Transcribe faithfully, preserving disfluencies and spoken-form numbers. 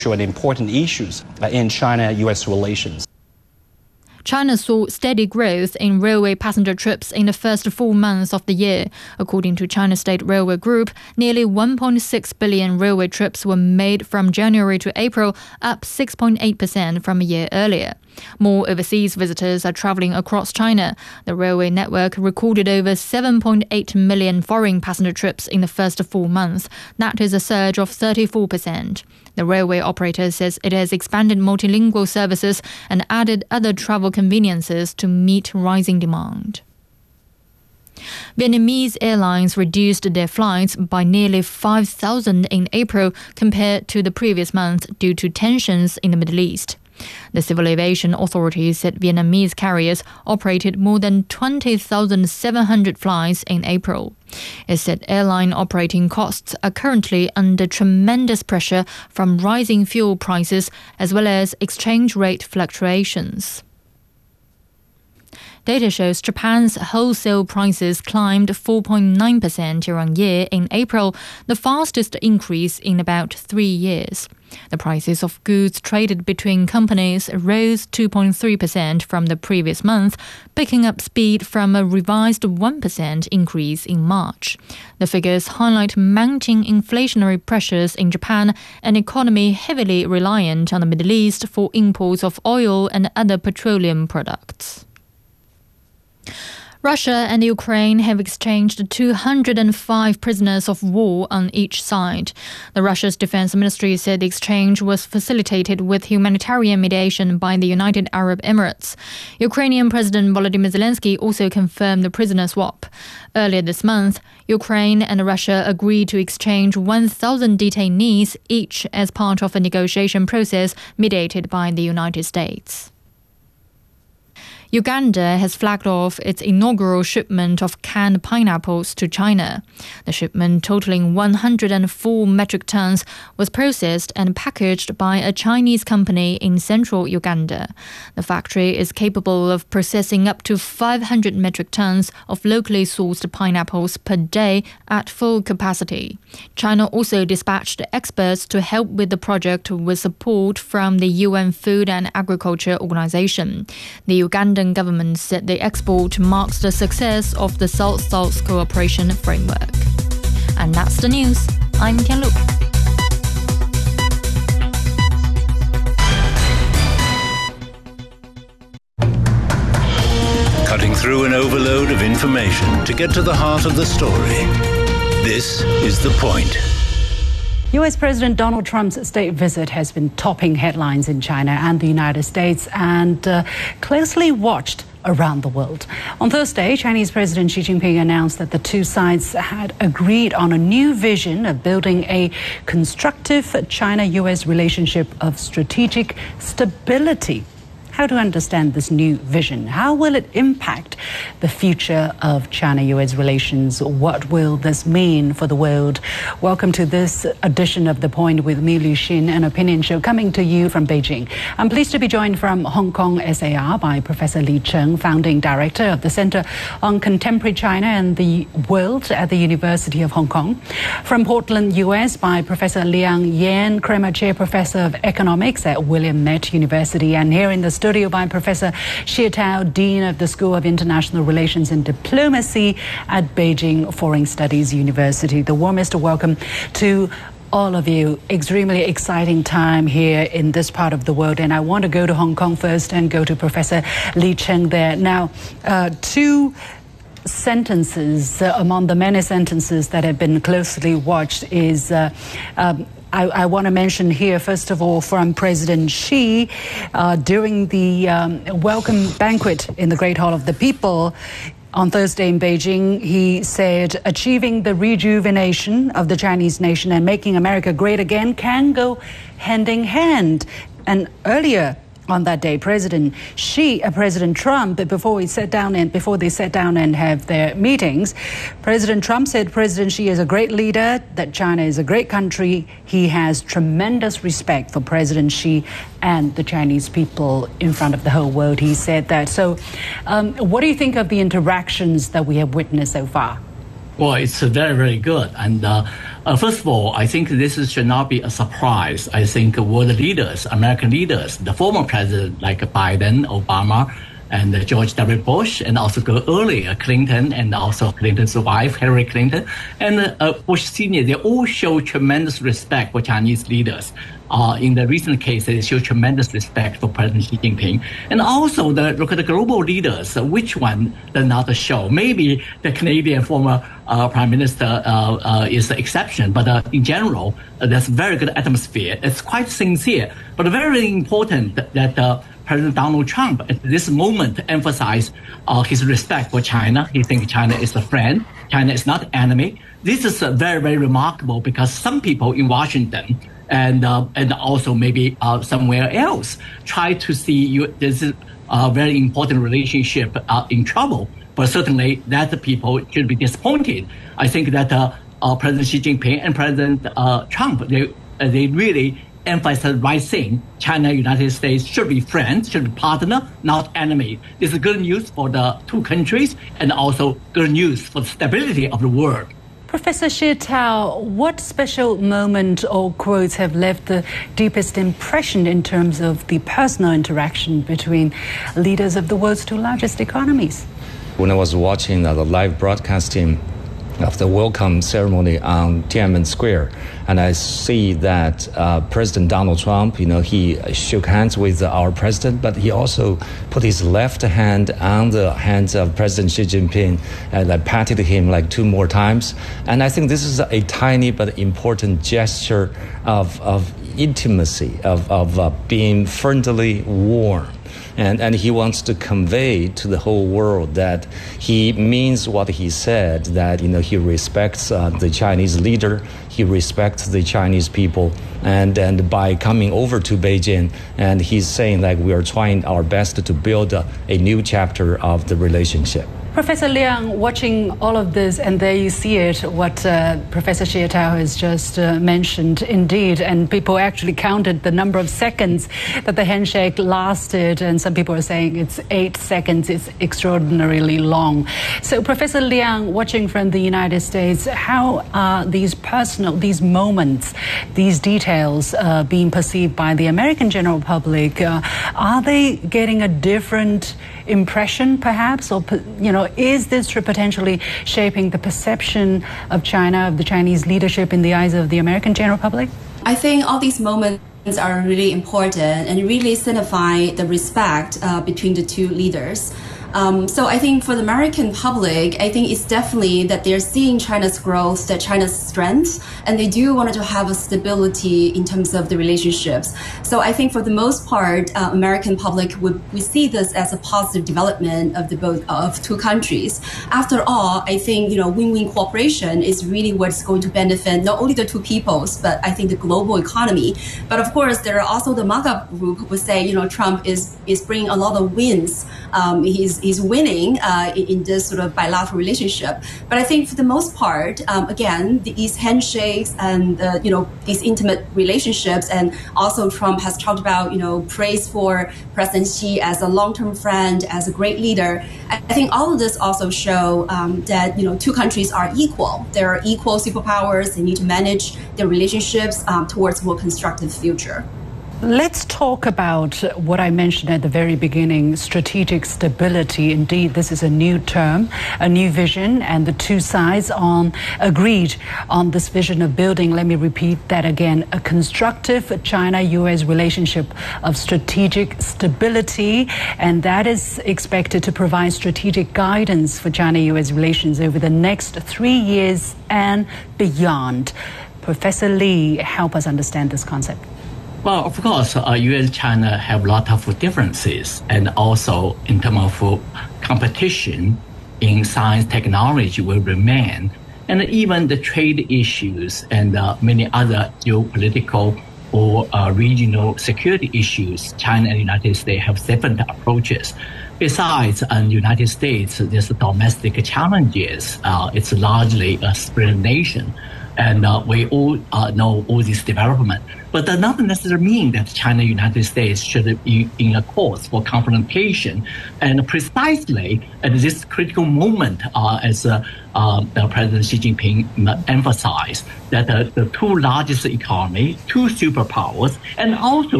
and important issues in China-U S relations. China saw steady growth in railway passenger trips in the first four months of the year. According to China State Railway Group, nearly one point six billion railway trips were made from January to April, up six point eight percent from a year earlier. More overseas visitors are travelling across China. The railway network recorded over seven point eight million foreign passenger trips in the first four months. That is a surge of thirty-four percent. The railway operator says it has expanded multilingual services and added other travel conveniences to meet rising demand. Vietnamese airlines reduced their flights by nearly five thousand in April compared to the previous month due to tensions in the Middle East. The Civil Aviation Authority said Vietnamese carriers operated more than twenty thousand seven hundred flights in April. It said airline operating costs are currently under tremendous pressure from rising fuel prices as well as exchange rate fluctuations. Data shows Japan's wholesale prices climbed four point nine percent year-on-year in April, the fastest increase in about three years. The prices of goods traded between companies rose two point three percent from the previous month, picking up speed from a revised one percent increase in March. The figures highlight mounting inflationary pressures in Japan, an economy heavily reliant on the Middle East for imports of oil and other petroleum products. Russia and Ukraine have exchanged two hundred five prisoners of war on each side. The Russia's defense ministry said the exchange was facilitated with humanitarian mediation by the United Arab Emirates. Ukrainian President Volodymyr Zelensky also confirmed the prisoner swap. Earlier this month, Ukraine and Russia agreed to exchange one thousand detainees each as part of a negotiation process mediated by the United States. Uganda has flagged off its inaugural shipment of canned pineapples to China. The shipment, totaling one hundred four metric tons, was processed and packaged by a Chinese company in central Uganda. The factory is capable of processing up to five hundred metric tons of locally sourced pineapples per day at full capacity. China also dispatched experts to help with the project with support from the U N Food and Agriculture Organization. The Ugandan government said the export marks the success of the South-South Cooperation Framework. And that's the news. I'm Tian Lu. Cutting through an overload of information to get to the heart of the story. This is The Point. U S President Donald Trump's state visit has been topping headlines in China and the United States and uh, closely watched around the world. On Thursday, Chinese President Xi Jinping announced that the two sides had agreed on a new vision of building a constructive China-U S relationship of strategic stability. How to understand this new vision? How will it impact the future of China-U S relations? What will this mean for the world? Welcome to this edition of The Point with me, Lu Xin, an opinion show coming to you from Beijing. I'm pleased to be joined from Hong Kong S A R by Professor Li Cheng, founding director of the Center on Contemporary China and the World at the University of Hong Kong. From Portland, U S by Professor Liang Yan, Kremer Chair Professor of Economics at William Nett University, and here in the studio by Professor Xie Tao, Dean of the School of International Relations and Diplomacy at Beijing Foreign Studies University. The warmest welcome to all of you. Extremely exciting time here in this part of the world. And I want to go to Hong Kong first and go to Professor Li Cheng there. Now, uh, two sentences uh, among the many sentences that have been closely watched is uh, um, I, I want to mention here, first of all, from President Xi uh, during the um, welcome banquet in the Great Hall of the People on Thursday in Beijing. He said, achieving the rejuvenation of the Chinese nation and making America great again can go hand in hand. And earlier on that day, President Xi, uh, President Trump, before he sat down and before they sat down and have their meetings, President Trump said President Xi is a great leader, that China is a great country. He has tremendous respect for President Xi and the Chinese people in front of the whole world. He said that. So, um, what do you think of the interactions that we have witnessed so far? Well, it's very, very good. And uh, uh, first of all, I think this is, should not be a surprise. I think world leaders, American leaders, the former president like Biden, Obama, and uh, George W. Bush, and also go earlier, Clinton, and also Clinton's wife, Hillary Clinton, and uh, Bush Senior, they all show tremendous respect for Chinese leaders. Uh, in the recent case, they show tremendous respect for President Xi Jinping. And also, the, look at the global leaders, uh, which one does not show? Maybe the Canadian former uh, Prime Minister uh, uh, is the exception, but uh, in general, uh, there's very good atmosphere. It's quite sincere, but very important that uh, President Donald Trump at this moment emphasized uh, his respect for China. He thinks China is a friend. China is not enemy. This is uh, very, very remarkable because some people in Washington and uh, and also maybe uh, somewhere else try to see you, this is a very important relationship uh, in trouble. But certainly that people should be disappointed. I think that uh, uh, President Xi Jinping and President uh, Trump, they uh, they really emphasize the right thing. China and United States should be friends, should be partner, not enemy. This is good news for the two countries and also good news for the stability of the world. Professor Xie Tao, what special moment or quotes have left the deepest impression in terms of the personal interaction between leaders of the world's two largest economies? When I was watching uh, the live broadcasting of the welcome ceremony on Tiananmen Square, and I see that uh, President Donald Trump, you know, he shook hands with our president, but he also put his left hand on the hands of President Xi Jinping and I patted him like two more times. And I think this is a tiny but important gesture of, of intimacy, of, of uh, being friendly, warm. And, and he wants to convey to the whole world that he means what he said, that, you know, he respects uh, the Chinese leader, he respects the Chinese people, and, and by coming over to Beijing, and he's saying that we are trying our best to build a, a new chapter of the relationship. Professor Liang, watching all of this, and there you see it, what uh, Professor Xie Tao has just uh, mentioned, indeed, and people actually counted the number of seconds that the handshake lasted, and some people are saying it's eight seconds, it's extraordinarily long. So, Professor Liang, watching from the United States, how are these personal, these moments, these details uh, being perceived by the American general public? Uh, are they getting a different impression, perhaps, or, you know, is this potentially shaping the perception of China, of the Chinese leadership in the eyes of the American general public? I think all these moments are really important and really signify the respect uh, between the two leaders. Um, so I think for the American public, I think it's definitely that they're seeing China's growth, that China's strength, and they do want to have a stability in terms of the relationships. So I think for the most part, uh, American public would we see this as a positive development of the both of two countries. After all, I think, you know, win-win cooperation is really what's going to benefit not only the two peoples, but I think the global economy. But of course, there are also the MAGA group who would say, you know, Trump is is bringing a lot of wins. Um, he's is winning uh, in this sort of bilateral relationship. But I think for the most part, um, again, these handshakes and, uh, you know, these intimate relationships, and also Trump has talked about, you know, praise for President Xi as a long-term friend, as a great leader. I think all of this also show um, that, you know, two countries are equal. They're equal superpowers. They need to manage their relationships um, towards a more constructive future. Let's talk about what I mentioned at the very beginning, strategic stability. Indeed, this is a new term, a new vision, and the two sides on agreed on this vision of building, let me repeat that again, a constructive China-U S relationship of strategic stability, and that is expected to provide strategic guidance for China-U S relations over the next three years and beyond. Professor Li, help us understand this concept. Well, of course, uh, U S and China have a lot of differences, and also in terms of competition in science technology will remain, and even the trade issues and uh, many other geopolitical or uh, regional security issues, China and the United States have different approaches. Besides, in the United States, there's domestic challenges. Uh, it's largely a split nation. and uh, we all uh, know all this development. But that doesn't necessarily mean that China and the United States should be in a course for confrontation. And precisely at this critical moment, uh, as uh, uh, President Xi Jinping emphasized, that uh, the two largest economies, two superpowers, and also